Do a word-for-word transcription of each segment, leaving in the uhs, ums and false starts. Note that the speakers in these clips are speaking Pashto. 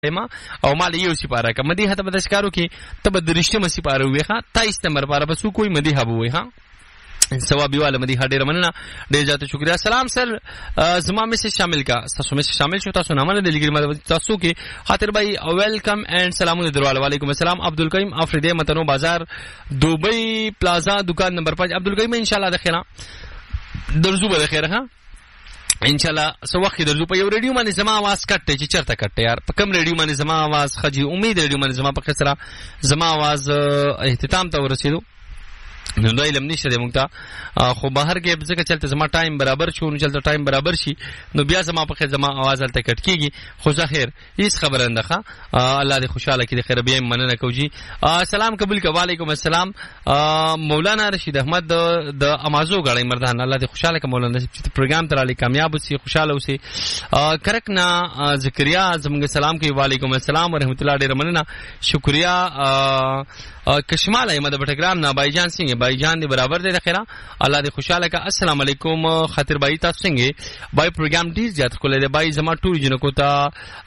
ما او مال یو سپاره کا مدیحه ته بدشکارو کې تب درشته سپاره وي ها تایس نمبر پاره بس کوئی مدیحه وي ها ثوابي والا مدیحه ډیر مننه ډیر زیات شکریا. سلام سر زما میں سے شامل کا تاسو میں شامل شو تاسو نامه د لګری تاسو کې خاطر بھائی ویلکم اینڈ سلام درواله وعلیکم السلام. عبدالکریم افریدی متنو بازار دوبئی پلازا دکان نمبر پانچ. عبدالکریم ان شاء الله د خیره درزو به خیره ها ان شاء الله سو وخت درځو په یو ریډیو باندې زما आवाज کټه چې چرته کټه یار په کوم ریډیو باندې زما आवाज خجی امید ریډیو باندې زما په خسره زما आवाज اختتام ته ورسېدو نو دا علم نشته د مونږ ته خو بهر کې ځکه چلته زما ټایم برابر شو نو چلته ټایم برابر شي نو بیا زما په خسره زما आवाज هلته کټ کیږي خو ظاهر هیڅ خبره نه ښه الله دې خوشاله کړي خیر بیا مننه کوجی. سلام قبول ک وعلیکم السلام. مولانا رشید احمد د امازو غړی مردان الله دې خوشاله ک مولانا چې پروګرام تر علی کامیاب وسی خوشاله وسی. کرکنا ذکریا زموږ سلام کوي وعلیکم السلام ورحمت الله ډیر مننه شکریا. کشمال احمد بټګرام نا بھائی جان سنگھ بھائی جان دی برابر دے خیرا اللہ دے خوشاله کا. السلام علیکم خاطر بھائی تاسو څنګه بھائی پروګرام ډیر زیات کولې دی بھائی زما ټول جنکو ته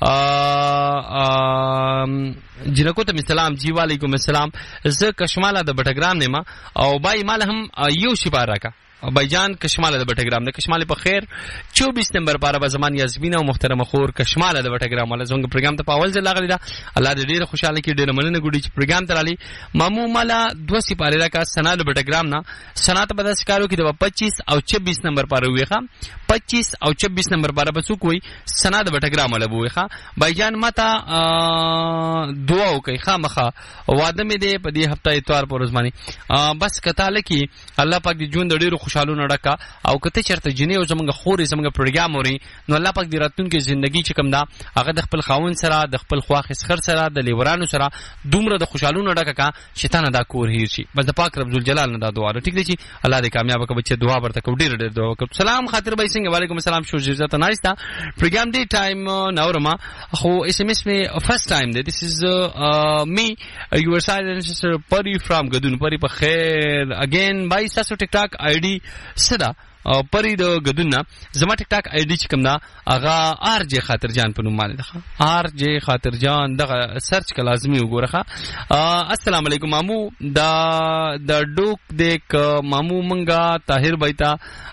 جنکو ته سلام جی وعلیکم السلام. ز کشمال د بټګرام نه ما او بھائی مال هم یو شپاره کا بھائی جان کشمال د بټګرام د کشمال په خیر چوبیس نمبر پاره به زمان یاسمین او محترم خور کشمال د بټګرام ول زنګ پروګرام ته پاول ځل غلی دا الله دې ډیر خوشاله کړي ډیر مننه ګوډي چې پروګرام ته علي مامو مالا دو سی پاره را کا سنا د بټګرام نه سنا ته بد شکارو کې د پچیس او چوبیس نمبر پاره ویخه پچیس او چوبیس نمبر پاره بسو کوئی سنا د بټګرام ول بوخه بھائی جان متا دعا وکي خامخه واده مې دې په دې هفته اتوار پر ورځ باندې بس کته لکی الله پاک دې ژوند ډیر خوشالو نډکا او کته چرته جنې او زمونږ خورې زمونږ پروګرام وري نو الله پاک دې راتلونکي ژوندۍ چې کوم دا هغه د خپل خاون سره د خپل خواخ اسخر سره د لیورانو سره دومره د خوشالو نډکا کا شیطان دا کور هیر شي بس د پاک رب ذوالجلال نه دا دعا ده ټیک دی چې الله دې کامیاب وکړي بچي دعا ورته کو ډیر ډیر دعا وکړو. سلام خاطر بھائی سنگھ وعلیکم السلام شو عزت نایستا پروګرام دی ټایم نورما خو اس ام اس می فرست ټایم دی دس از می یور سایلنس پری فرام غدون پری په خیر اگین بھائی تاسو ټیک ټاک آی ډی صدا او پری د غدونا زما ټیک ټاک آی ډی چې کوم دا اغا آر جے خاطر جان په نوم باندې ده آر جے خاطر جان دغه سرچ ک لازمی وګورخه. السلام علیکم مامو دا د ډوک دیک مامو منګه طاهر بایتا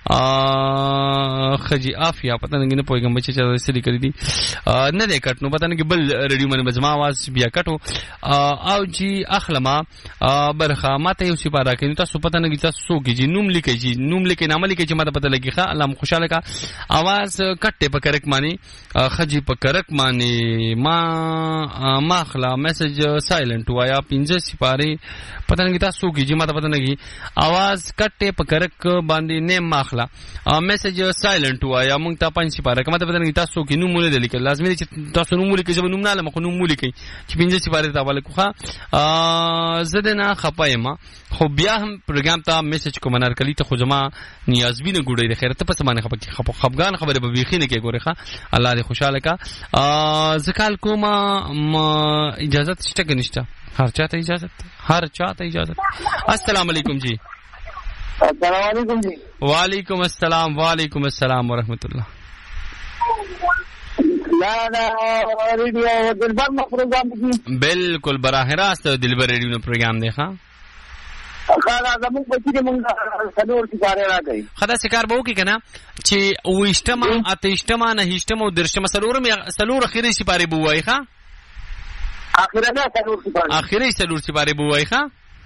خجی عافیه پتہ نه پویګم چې چا سری کړی دي نه دې کټ نو پتہ نه کې بل ریډیو باندې بزما आवाज بیا کټو او جی اخلما برخه ماته یو سی پاره کې تاسو پتہ نه کې تاسو کې جی نوم لیکي جی نوم لیکي نام لیکي چې ماته پتہ لګي ښه الله خوشاله کا आवाज کټه په کرک مانی خجی په کرک مانی ما ماخلا میسج سایلنٹ وایا پنځه سپاره پتہ نه تاسو کې چې ماته پتہ نه کی आवाज کټه په کرک باندې نیم ماخلا میسج سایلنٹ وایا مونږ ته پنځه سپاره کومه پتہ نه تاسو کې نوم مولې لیکل لازمي چې تاسو نوم لیکي چې نوم نه لمخ نوم لیکي چې پنځه سپاره ته والے کوه زدنا خپایما خو بیا هم پروګرام ته میسج کوم نار کلی ته خو جما نیاز بینه ګوډې د خیرته په سمانه خپ خپګان خبره به بيخي نه کې ګورخه الله دې خوشاله کا. زکال کومه اجازه شته کنيشته هر چاته اجازه هر چاته اجازه. السلام علیکم جی. السلام علیکم جی. وعلیکم السلام وعلیکم السلام ورحمت الله. لا لا ریډیو دلبر نو پروګرام دی بالکل براہ راست دلبر ریډیو نو پروګرام دی ښا خدا زموږ په دې مونږ سلور سپاره راغی خدا سکار به وکي کنه چې وښتما اتهشتما نه هشتما او درشتما سلور سلور اخیری سپاره بوای ښا اخیری نه سلور سپاره اخیری سلور سپاره بوای ښا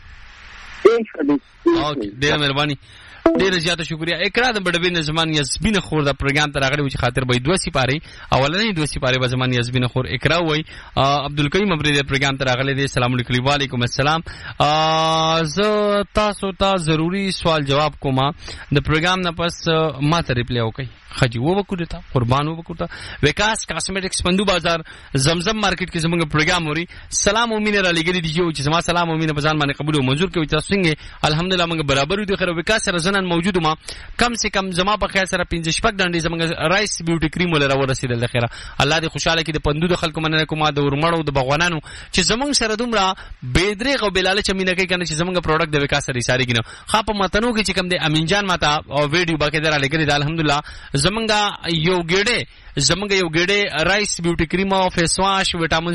اوکې ډېر مهرباني ډېر زیاته شکریا. اقرا د بډبین زمان یاسمین خور دا پروګرام ته راغلی و چې خاطر به دوه سپاره اولنې دوه سپاره به زمان یاسمین خور اقرا وای عبدالکریم امری د پروګرام ته راغلی دی. السلام علیکم وعلیکم السلام. ز تاسو ته ضروری سوال جواب کوما د پروګرام نه پس ما ته ریپلی وکي خجی و وکړه قربان و وکړه وکاس کاسمیټکس پندو بازار زمزم مارکیټ کې زموږ پروګرام وري. سلام امینه را لګری دی چې زما سلام امینه په ځان باندې قبول او منزور کوي تاسو څنګه الحمدلله موږ برابر دي خیر وکاس سره زنن موجود ما کم سے کم زما په خیر سره پنځه شپږ ډنډې زموږ رایس بیوټي کریم ولر ورسېدل د خیره الله دې خوشاله کړي د پندو د خلکو مننه کومه د ورمړو د بغوانانو چې زموږ سره دومره بيدرې او بلاله چمینه کوي کنه چې زموږ پروډکټ د وکاس سره ساري کینو خاپه متنو کې چې کم د امین جان ماته او ویډیو باقاعده را لګری د الحمدلله زمونږ یو ګډه زمونږ یو ګډه رایس بیوټي کریم او فیس واش وټامین